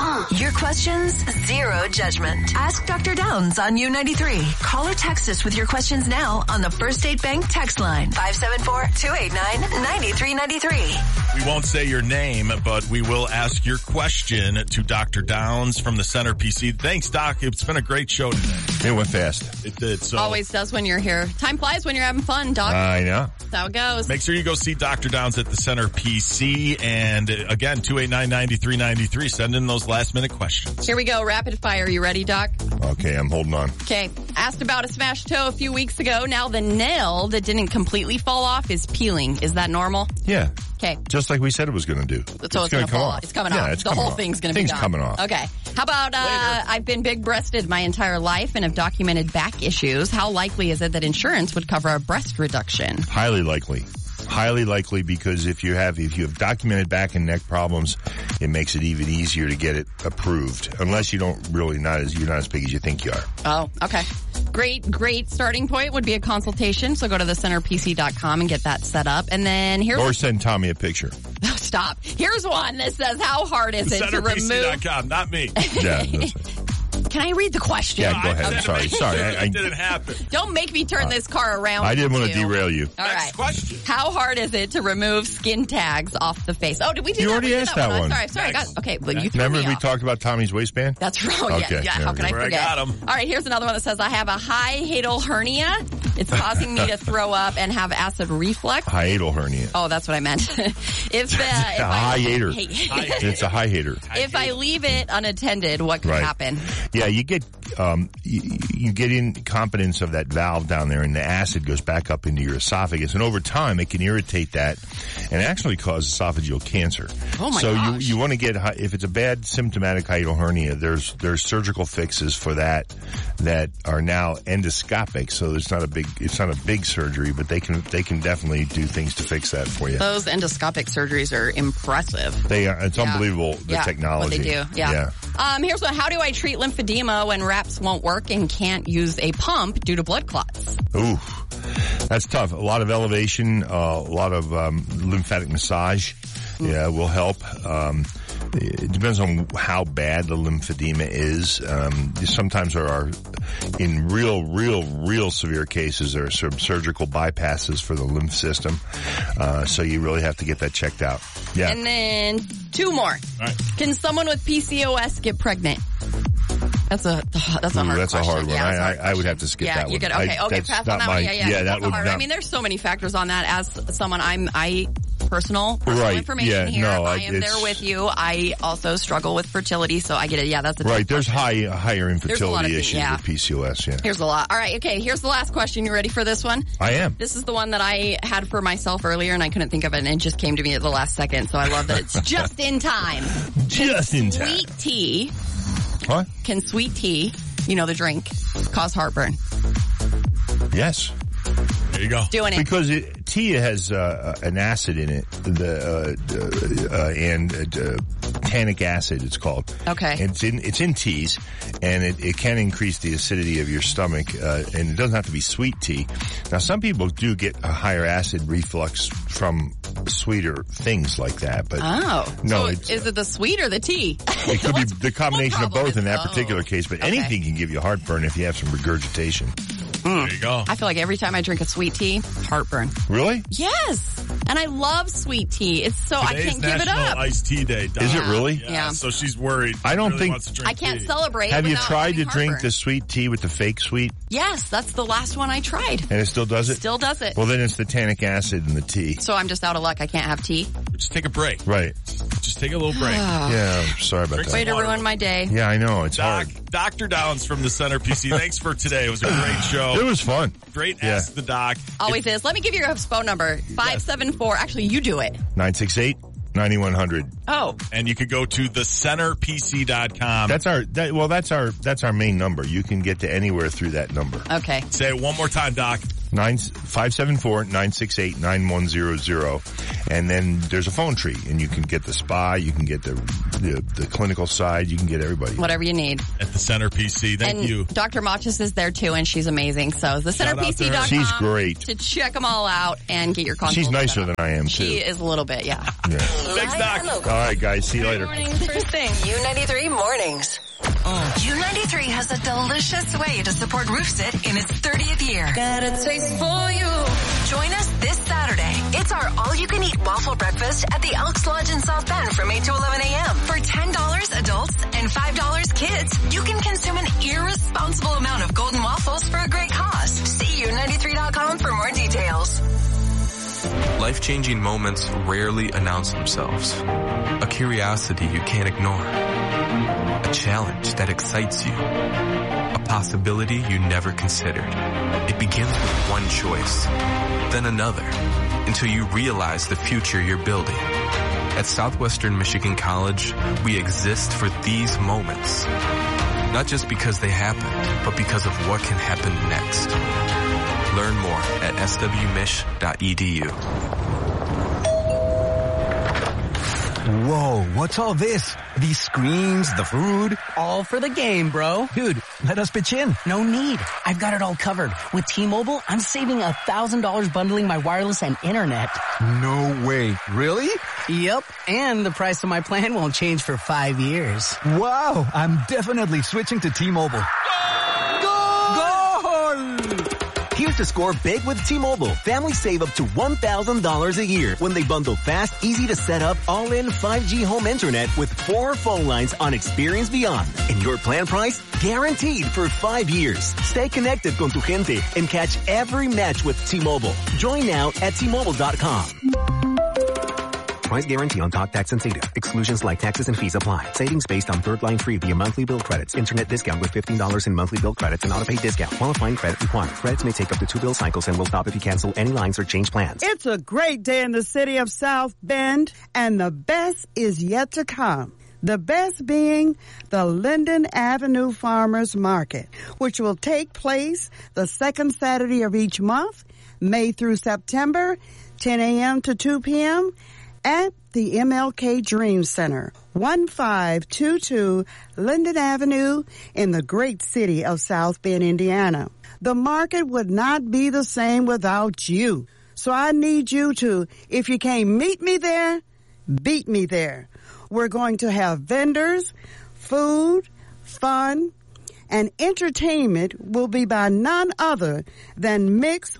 Your questions, zero judgment. Ask Dr. Downs on U93. Call or text us with your questions now on the First State Bank text line, 574-289-9393. We won't say your name, but we will ask your question to Dr. Downs from the Center PC. Thanks, Doc. It's been a great show today. It went fast. It did. So always does when you're here. Time flies when you're having fun, Doc. I know. That's how it goes. Make sure you go see Dr. Downs at the Center PC. And again, 289-9393. Send in those last-minute questions. Here we go. Rapid fire. You ready, Doc? Okay, I'm holding on. Okay. Asked about a smashed toe a few weeks ago. Now the nail that didn't completely fall off is peeling. Is that normal? Yeah. Okay. Just like we said it was going to do. So it's going to fall off. It's coming off. The whole thing's going to be gone. Thing's coming off. Okay. How about, I've been big-breasted my entire life and have documented back issues. How likely is it that insurance would cover a breast reduction? Highly likely. Highly likely, because if you have documented back and neck problems, it makes it even easier to get it approved. Unless you're not as big as you think you are. Oh, okay. Great starting point would be a consultation. So go to thecenterpc.com and get that set up. And then or send Tommy a picture. Oh, stop. Here's one that says, how hard is it to remove? Centerpc.com, not me. Yeah. Can I read the question? Yeah, go ahead. I'm sorry. It didn't happen. Don't make me turn this car around. I didn't want to derail you. All right. Next question. How hard is it to remove skin tags off the face? Oh, did we do that? You already asked that one. Sorry. Okay, well, you threw Remember me we off. talked about Tommy's waistband? That's wrong. Okay. Yeah. How can I forget? I got him. All right, here's another one that says, I have a hiatal hernia. It's causing me to throw up and have acid reflux. Hiatal hernia. Oh, that's what I meant. It's a hiator. It's a hiator. If I leave it unattended, what could happen? Yeah, you get incompetence of that valve down there, and the acid goes back up into your esophagus, and over time it can irritate that and actually cause esophageal cancer. Oh my gosh. you want to get, if it's a bad symptomatic hiatal hernia, there's surgical fixes for that are now endoscopic, so it's not a big surgery, but they can definitely do things to fix that for you. Those endoscopic surgeries are impressive. They are. It's unbelievable, the technology. What they do. Yeah. Here's one. How do I treat lymphedema when wraps won't work and can't use a pump due to blood clots? Ooh, that's tough. A lot of elevation, a lot of lymphatic massage will help. It depends on how bad the lymphedema is. Sometimes there are, in real severe cases, there are some surgical bypasses for the lymph system. So you really have to get that checked out. Yeah. And then two more. All right. Can someone with PCOS get pregnant? That's a hard question. That's a hard one. I would have to skip that one. You could, okay, pass on that one. Yeah, that would hard. not. I mean, there's so many factors on that. As someone, personal information here. No, I am there with you. I also struggle with fertility, so I get it. Yeah, that's a right. There's higher infertility issues with PCOS. Yeah. Here's a lot. All right, okay. Here's the last question. You ready for this one? I am. This is the one that I had for myself earlier, and I couldn't think of it, and it just came to me at the last second. So I love that it's just in time. Just in time. Sweet tea. What? Can sweet tea, the drink, cause heartburn? Yes. There you go. Doing it. Because tea has an acid in it, and tannic acid it's called. Okay. It's in teas, and it can increase the acidity of your stomach, and it doesn't have to be sweet tea. Now, some people do get a higher acid reflux from sweeter things like that, but no. So is it the sweet or the tea? It could be the combination of both in that particular case, but anything can give you heartburn if you have some regurgitation. There you go. I feel like every time I drink a sweet tea, heartburn. Really? Yes. And I love sweet tea. It's so Today's I can't give it National up. Iced Tea Day. Doc. Is it really? Yeah. So she's worried. I don't think wants to drink I can't tea. celebrate. Have you without tried to having drink heartburn. the sweet tea with the fake sweet? Yes, that's the last one I tried. And it still does it? Still does it. Well, then it's the tannic acid in the tea. So I'm just out of luck. I can't have tea. Just take a break. Right. Just take a little break. Yeah, I'm sorry about that. Way to ruin my day. Yeah, I know. It's hard. Dr. Downs from the Center PC. Thanks for today. It was a great show. It was fun. Great Ask the Doc. Always is. Let me give you your phone number. 574. Actually, you do it. 968-9100. Oh. And you could go to thecenterpc.com. That's our main number. You can get to anywhere through that number. Okay. Say it one more time, Doc. 574-968-9100. And then there's a phone tree, and you can get the spa, you can get the clinical side, you can get everybody. Whatever you need. At the Center PC. Thank you. Dr. Machis is there too, and she's amazing. So thecenterpc.com. She's great. To check them all out and get your consult. She's nicer than I am, too. She is a little bit, yeah. Thanks, Doc. All right, guys. See you later. Mornings first thing. U93 mornings. U93 has a delicious way to support Roofsit in its 30th year. Got a taste for you. Join us this Saturday. It's our all-you-can-eat waffle breakfast at the Elks Lodge in South Bend from 8 to 11 a.m. For $10 adults and $5 kids, you can consume an irresponsible amount of golden waffles for a great cause. See U93.com for more details. Life-changing moments rarely announce themselves. A curiosity you can't ignore. A challenge that excites you. A possibility you never considered. It begins with one choice, then another, until you realize the future you're building. At Southwestern Michigan College, we exist for these moments. Not just because they happened, but because of what can happen next. Learn more at swmich.edu. Whoa, what's all this? These screens, the food? All for the game, bro. Dude, let us pitch in. No need. I've got it all covered. With T-Mobile, I'm saving $1,000 bundling my wireless and internet. No way. Really? Yep. And the price of my plan won't change for 5 years. Wow, I'm definitely switching to T-Mobile. Here's to score big with T-Mobile. Families save up to $1,000 a year when they bundle fast, easy to set up, all-in 5G home internet with 4 phone lines on Experience Beyond. And your plan price? Guaranteed for 5 years. Stay connected con tu gente and catch every match with T-Mobile. Join now at T-Mobile.com. Price guarantee on talk, tax, and data. Exclusions like taxes and fees apply. Savings based on third line free via monthly bill credits. Internet discount with $15 in monthly bill credits and auto-pay discount. Qualifying credit required. Credits may take up to 2 bill cycles and will stop if you cancel any lines or change plans. It's a great day in the city of South Bend, and the best is yet to come. The best being the Linden Avenue Farmers Market, which will take place the second Saturday of each month, May through September, 10 a.m. to 2 p.m., at the MLK Dream Center, 1522 Linden Avenue in the great city of South Bend, Indiana. The market would not be the same without you. So I need you to, if you can't meet me there, beat me there. We're going to have vendors, food, fun, and entertainment will be by none other than Mix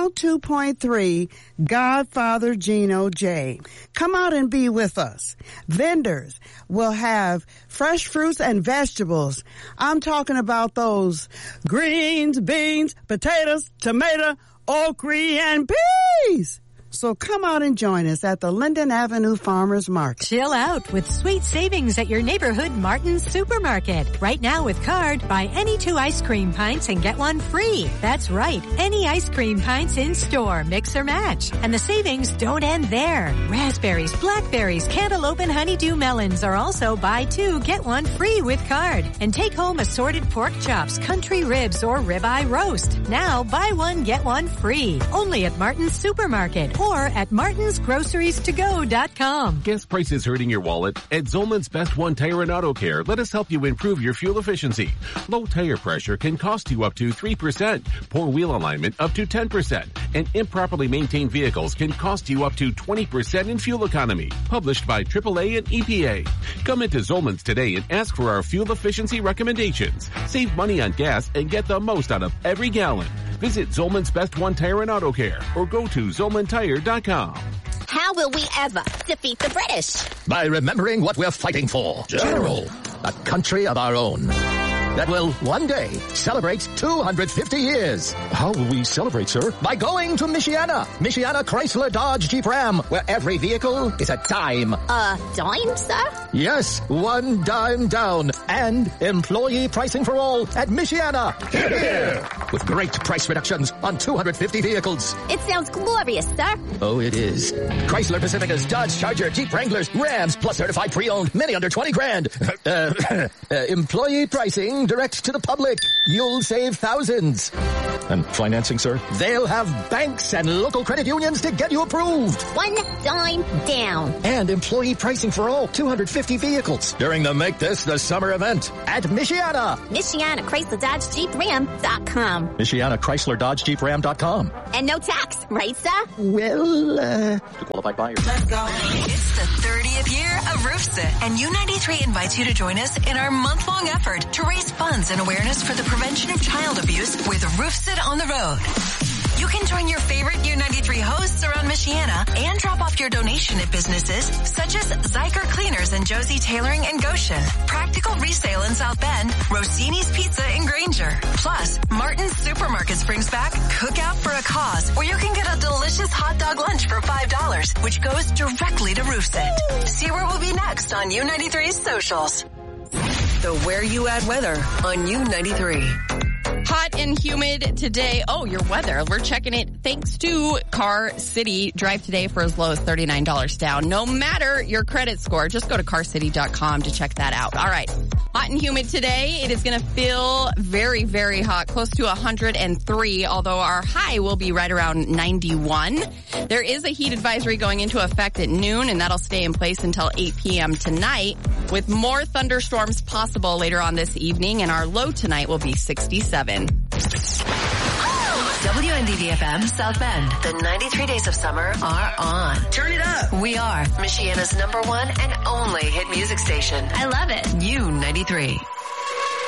102.3 Godfather Gino J. Come out and be with us. Vendors will have fresh fruits and vegetables. I'm talking about those greens, beans, potatoes, tomato, okra, and peas. So come out and join us at the Linden Avenue Farmers Market. Chill out with sweet savings at your neighborhood Martin's Supermarket. Right now with card, buy any 2 ice cream pints and get one free. That's right, any ice cream pints in store, mix or match. And the savings don't end there. Raspberries, blackberries, cantaloupe, and honeydew melons are also buy 2, get 1 free with card. And take home assorted pork chops, country ribs, or ribeye roast. Now buy 1, get 1 free. Only at Martin's Supermarket. Or at martinsgroceriestogo.com. Gas prices hurting your wallet? At Zolman's Best One Tire and Auto Care, let us help you improve your fuel efficiency. Low tire pressure can cost you up to 3%, poor wheel alignment up to 10%, and improperly maintained vehicles can cost you up to 20% in fuel economy. Published by AAA and EPA. Come into Zolman's today and ask for our fuel efficiency recommendations. Save money on gas and get the most out of every gallon. Visit Zolman's Best One Tire and Auto Care or go to ZolmanTire.com. How will we ever defeat the British? By remembering what we're fighting for. General. A country of our own. That will one day celebrate 250 years. How will we celebrate, sir? By going to Michiana. Michiana Chrysler Dodge Jeep Ram, where every vehicle is a dime. A dime, sir? Yes, 1 dime down. And employee pricing for all at Michiana. Hear, hear. With great price reductions on 250 vehicles. It sounds glorious, sir. Oh, it is. Chrysler Pacificas, Dodge Charger, Jeep Wranglers, Rams, plus certified pre-owned, many under 20 grand. Employee pricing Everything direct to the public. You'll save thousands. And financing, sir? They'll have banks and local credit unions to get you approved. One dime down. And employee pricing for all 250 vehicles during the Make This the Summer event at Michiana. Michiana Chrysler Dodge Jeep Ram.com. Michiana Chrysler Dodge Jeep Ram.com. And no tax, right, sir? Well, to qualified buyers. Let's go. It's the 30th year of RoofSit, and U93 invites you to join us in our month-long effort to raise funds and awareness for the prevention of child abuse with RoofSit on the road. You can join your favorite U93 hosts around Michiana and drop off your donation at businesses such as Zyker Cleaners and Josie Tailoring in Goshen, Practical Resale in South Bend, Rossini's Pizza in Granger. Plus, Martin's Supermarkets brings back Cookout for a Cause, where you can get a delicious hot dog lunch for $5, which goes directly to RoofSit. See where we'll be next on U93's socials. The Where You At weather on U93. Hot and humid today. Oh, your weather. We're checking it thanks to Car City. Drive today for as low as $39 down. No matter your credit score, just go to carcity.com to check that out. All right. Hot and humid today. It is going to feel very, very hot, close to 103, although our high will be right around 91. There is a heat advisory going into effect at noon, and that'll stay in place until 8 p.m. tonight, with more thunderstorms possible later on this evening, and our low tonight will be 67. WNDV-FM South Bend. The 93 days of summer are on. Turn it up. We are Michiana's #1 and only hit music station. I love it. U93.